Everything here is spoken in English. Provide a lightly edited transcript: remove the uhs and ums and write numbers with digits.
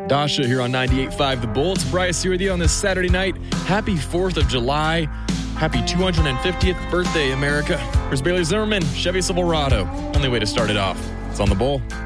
Dasha here on 98.5 The Bull. It's Bryce here with you on this Saturday night. Happy 4th of July. Happy 250th birthday, America. Here's Bailey Zimmerman, Chevy Silverado. Only way to start it off. It's on The Bull.